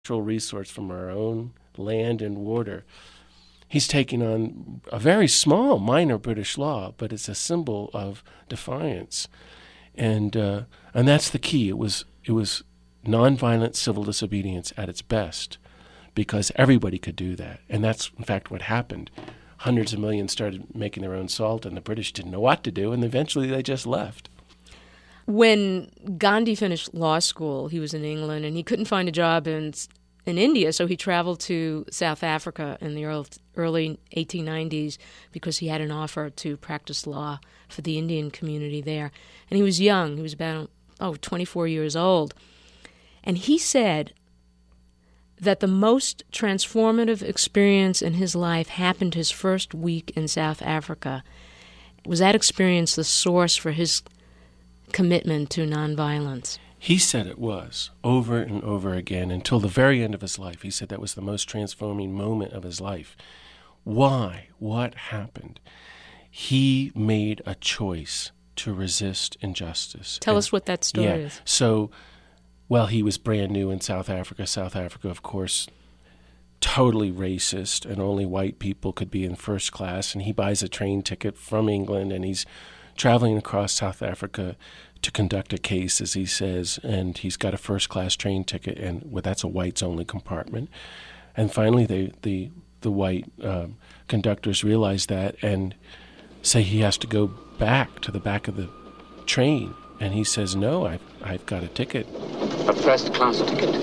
natural resource from our own land and water. He's taking on a very small, minor British law, but it's a symbol of defiance, and that's the key. It was nonviolent civil disobedience at its best, because everybody could do that, and that's in fact what happened. Hundreds of millions started making their own salt, and the British didn't know what to do, and eventually they just left. When Gandhi finished law school, he was in England, and he couldn't find a job in India, so he traveled to South Africa in the early 1890s because he had an offer to practice law for the Indian community there. And he was young. He was about 24 years old. And he said that the most transformative experience in his life happened his first week in South Africa. Was that experience the source for his commitment to nonviolence? He said it was, over and over again, until the very end of his life. He said that was the most transforming moment of his life. Why? What happened? He made a choice to resist injustice. Tell us what that story is. So, he was brand new in South Africa. South Africa, of course, totally racist, and only white people could be in first class. And he buys a train ticket from England, and he's traveling across South Africa to conduct a case, as he says, and he's got a first-class train ticket, and that's a whites-only compartment. And finally, the white conductors realize that and say he has to go back to the back of the train. And he says, "No, I've got a ticket." A first-class ticket?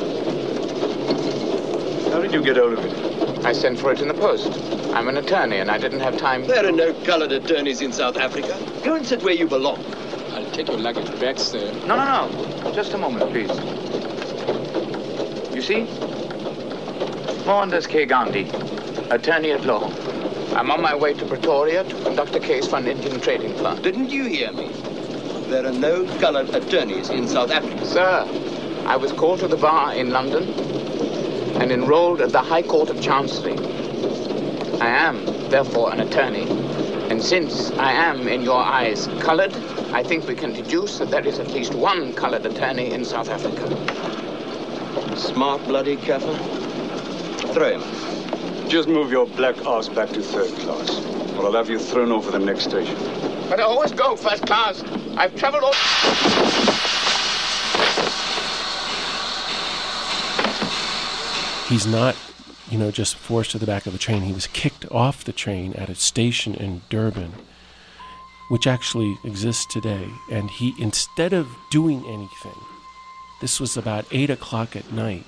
How did you get hold of it? I sent for it in the post. I'm an attorney, and I didn't have time. There are no colored attorneys in South Africa. Go and sit where you belong. I'll take your luggage back, sir. No. Just a moment, please. You see? Mohandas K. Gandhi, attorney at law. I'm on my way to Pretoria to conduct a case for an Indian trading firm. Didn't you hear me? There are no colored attorneys in South Africa. Sir, I was called to the bar in London and enrolled at the High Court of Chancery. I am, therefore, an attorney. And since I am, in your eyes, colored, I think we can deduce that there is at least one colored attorney in South Africa. Smart bloody Kaffir. Throw him. Just move your black ass back to third class, or I'll have you thrown over the next station. But I always go first class. I've traveled all... He's not, just forced to the back of the train. He was kicked off the train at a station in Durban, which actually exists today. And he, instead of doing anything, this was about 8 o'clock at night,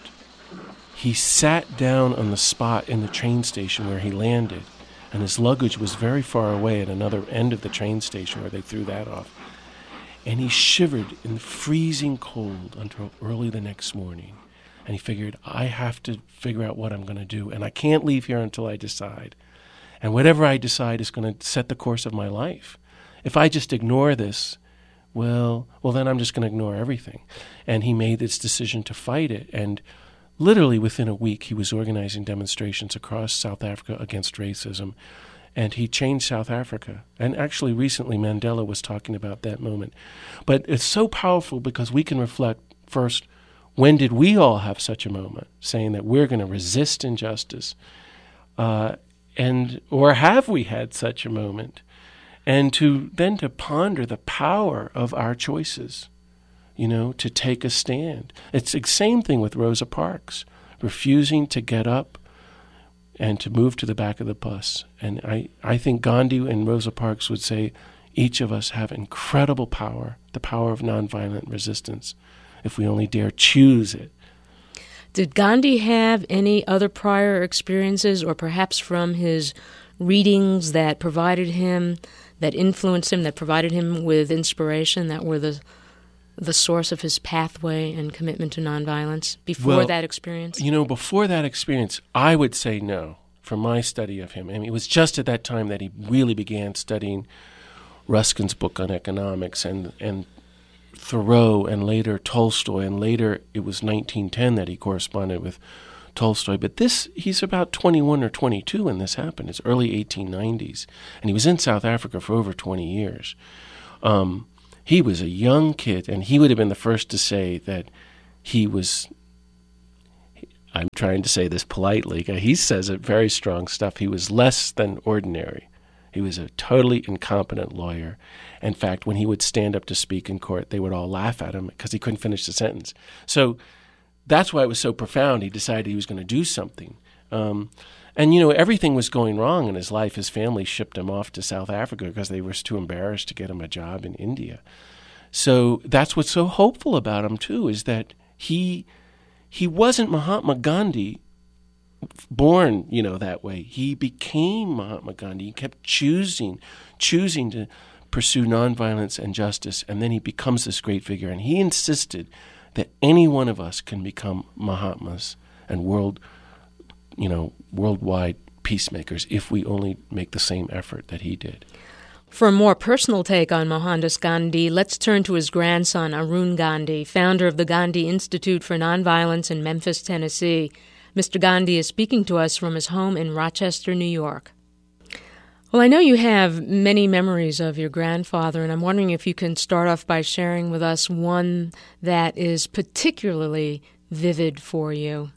he sat down on the spot in the train station where he landed, and his luggage was very far away at another end of the train station where they threw that off. And he shivered in the freezing cold until early the next morning. And he figured, I have to figure out what I'm going to do, and I can't leave here until I decide. And whatever I decide is going to set the course of my life. If I just ignore this, well, then I'm just going to ignore everything. And he made this decision to fight it. And literally within a week, he was organizing demonstrations across South Africa against racism. And he changed South Africa. And actually, recently, Mandela was talking about that moment. But it's so powerful because we can reflect, first, when did we all have such a moment, saying that we're going to resist injustice? Or have we had such a moment? And to ponder the power of our choices, to take a stand. It's the same thing with Rosa Parks, refusing to get up and to move to the back of the bus. And I think Gandhi and Rosa Parks would say each of us have incredible power, the power of nonviolent resistance, if we only dare choose it. Did Gandhi have any other prior experiences, or perhaps from his readings that provided him, that influenced him, that provided him with inspiration, that were the source of his pathway and commitment to nonviolence before that experience? Before that experience, I would say no, from my study of him. I mean, it was just at that time that he really began studying Ruskin's book on economics and Thoreau, and later Tolstoy, and later it was 1910 that he corresponded with Tolstoy. But he's about 21 or 22 when this happened. It's early 1890s. And he was in South Africa for over 20 years. He was a young kid, and he would have been the first to say that he was, I'm trying to say this politely. He says it very strong stuff. He was less than ordinary. He was a totally incompetent lawyer. In fact, when he would stand up to speak in court, they would all laugh at him because he couldn't finish the sentence. So that's why it was so profound. He decided he was going to do something. And, everything was going wrong in his life. His family shipped him off to South Africa because they were too embarrassed to get him a job in India. So that's what's so hopeful about him, too, is that he wasn't Mahatma Gandhi born, that way. He became Mahatma Gandhi. He kept choosing to pursue nonviolence and justice, and then he becomes this great figure. And he insisted that any one of us can become Mahatmas and worldwide peacemakers if we only make the same effort that he did. For a more personal take on Mohandas Gandhi, let's turn to his grandson, Arun Gandhi, founder of the Gandhi Institute for Nonviolence in Memphis, Tennessee. Mr. Gandhi is speaking to us from his home in Rochester, New York. Well, I know you have many memories of your grandfather, and I'm wondering if you can start off by sharing with us one that is particularly vivid for you.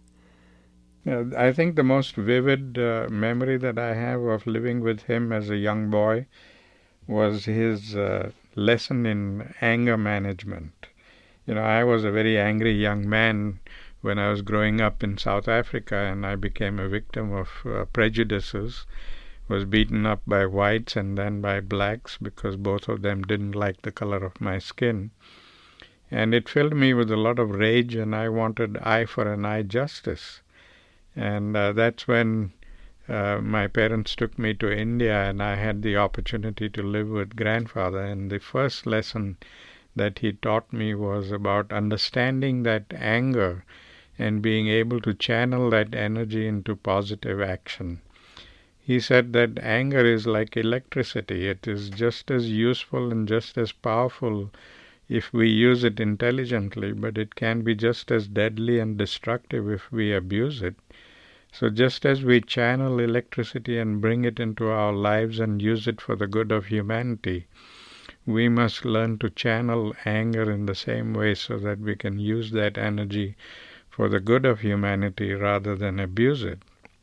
I think the most vivid memory that I have of living with him as a young boy was his lesson in anger management. I was a very angry young man when I was growing up in South Africa, and I became a victim of prejudices, was beaten up by whites and then by blacks because both of them didn't like the color of my skin. And it filled me with a lot of rage, and I wanted eye for an eye justice. And that's when my parents took me to India, and I had the opportunity to live with grandfather. And the first lesson that he taught me was about understanding that anger and being able to channel that energy into positive action. He said that anger is like electricity. It is just as useful and just as powerful if we use it intelligently, but it can be just as deadly and destructive if we abuse it. So just as we channel electricity and bring it into our lives and use it for the good of humanity, we must learn to channel anger in the same way so that we can use that energy for the good of humanity rather than abuse it.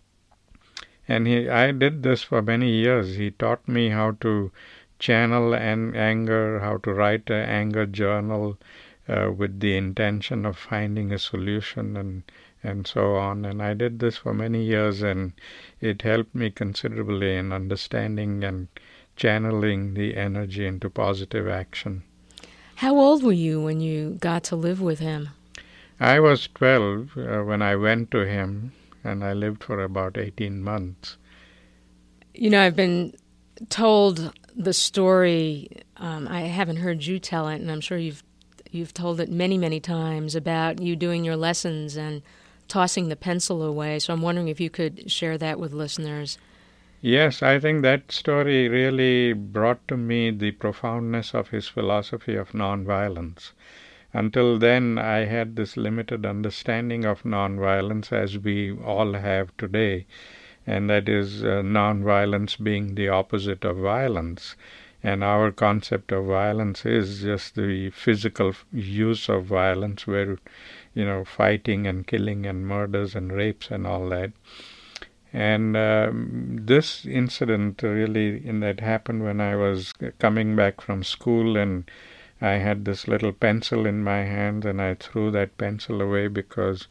And I did this for many years. He taught me how to channel anger, how to write an anger journal with the intention of finding a solution and so on. And I did this for many years, and it helped me considerably in understanding and channeling the energy into positive action. How old were you when you got to live with him? I was 12 when I went to him, and I lived for about 18 months. I've been told the story, I haven't heard you tell it, and I'm sure you've told it many, many times, about you doing your lessons and tossing the pencil away. So I'm wondering if you could share that with listeners. Yes, I think that story really brought to me the profoundness of his philosophy of nonviolence. Until then, I had this limited understanding of nonviolence as we all have today, and that is nonviolence being the opposite of violence. And our concept of violence is just the physical use of violence where, fighting and killing and murders and rapes and all that. And this incident really that happened when I was coming back from school, and I had this little pencil in my hand, and I threw that pencil away because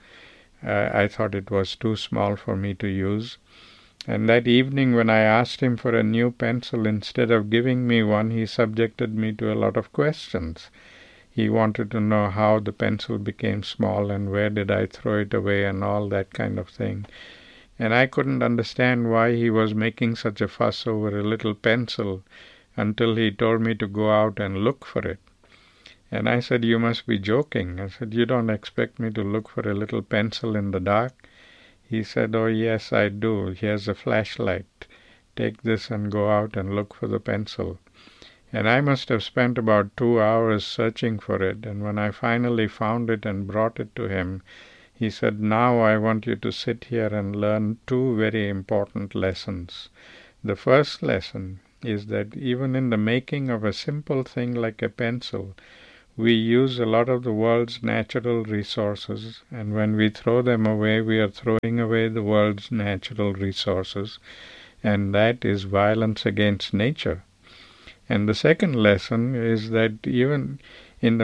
I thought it was too small for me to use. And that evening when I asked him for a new pencil, instead of giving me one, he subjected me to a lot of questions. He wanted to know how the pencil became small and where did I throw it away and all that kind of thing. And I couldn't understand why he was making such a fuss over a little pencil until he told me to go out and look for it. And I said, "You must be joking." I said, "You don't expect me to look for a little pencil in the dark?" He said, "Oh, yes, I do. Here's a flashlight. Take this and go out and look for the pencil." And I must have spent about 2 hours searching for it. And when I finally found it and brought it to him, he said, "Now I want you to sit here and learn 2 very important lessons. The first lesson is that even in the making of a simple thing like a pencil, we use a lot of the world's natural resources, and when we throw them away, we are throwing away the world's natural resources, and that is violence against nature. And the second lesson is that even in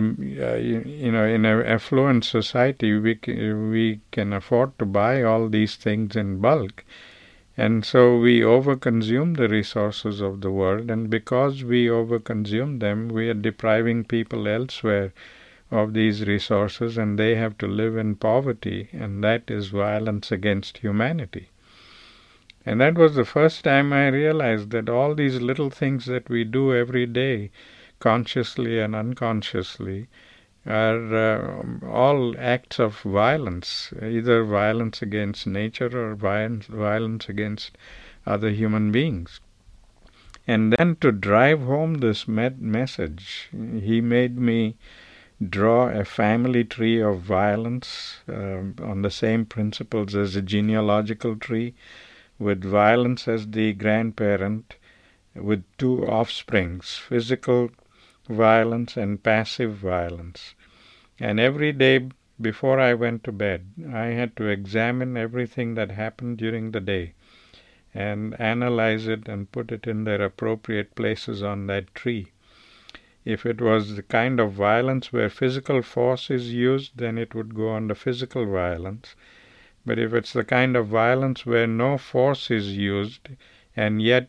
in an affluent society, we can afford to buy all these things in bulk. And so we overconsume the resources of the world, and because we overconsume them, we are depriving people elsewhere of these resources, and they have to live in poverty, and that is violence against humanity. And that was the first time I realized that all these little things that we do every day, consciously and unconsciously, are all acts of violence, either violence against nature or violence against other human beings. And then to drive home this message, he made me draw a family tree of violence on the same principles as a genealogical tree, with violence as the grandparent, with two offsprings, physical violence and passive violence. And every day before I went to bed, I had to examine everything that happened during the day and analyze it and put it in their appropriate places on that tree. If it was the kind of violence where physical force is used, then it would go under physical violence. But if it's the kind of violence where no force is used, and yet,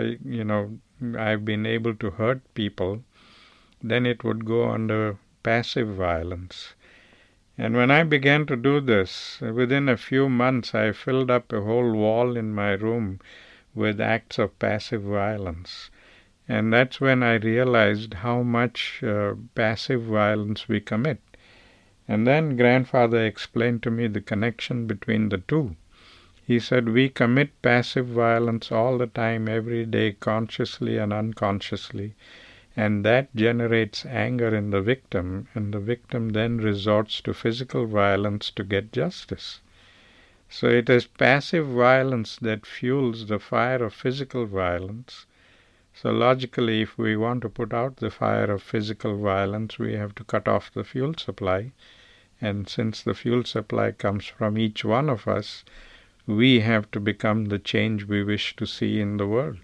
I've been able to hurt people, then it would go under passive violence. And when I began to do this, within a few months I filled up a whole wall in my room with acts of passive violence. And that's when I realized how much passive violence we commit. And then grandfather explained to me the connection between the two. He said, we commit passive violence all the time, every day, consciously and unconsciously. And that generates anger in the victim, and the victim then resorts to physical violence to get justice. So it is passive violence that fuels the fire of physical violence. So logically, if we want to put out the fire of physical violence, we have to cut off the fuel supply. And since the fuel supply comes from each one of us, we have to become the change we wish to see in the world.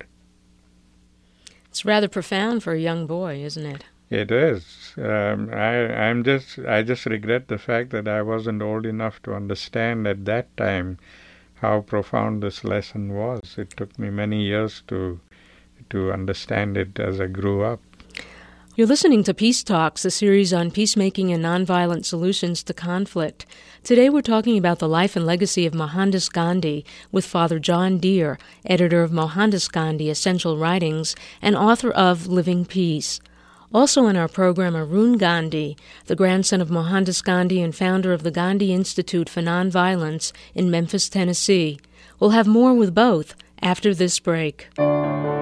It's rather profound for a young boy, isn't it? It is. I just regret the fact that I wasn't old enough to understand at that time how profound this lesson was. It took me many years to understand it as I grew up. You're listening to Peace Talks, a series on peacemaking and nonviolent solutions to conflict. Today we're talking about the life and legacy of Mohandas Gandhi with Father John Deere, editor of Mohandas Gandhi Essential Writings and author of Living Peace. Also in our program, Arun Gandhi, the grandson of Mohandas Gandhi and founder of the Gandhi Institute for Nonviolence in Memphis, Tennessee. We'll have more with both after this break.